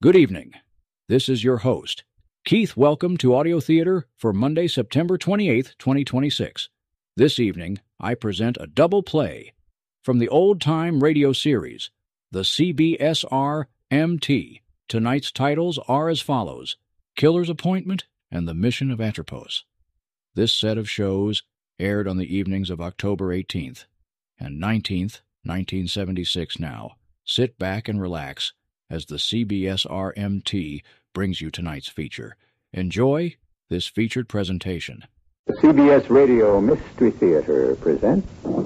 Good evening. This is your host, Keith. Welcome to Audio Theater for Monday, September 28th, 2026. This evening, I present a double play from the old-time radio series, the CBSR MT. Tonight's titles are as follows: Killer's Appointment and The Mission of Atropos. This set of shows aired on the evenings of October 18th and 19th, 1976 now. Sit back and relax as the CBSR MT brings you tonight's feature. Enjoy this featured presentation. The CBS Radio Mystery Theater presents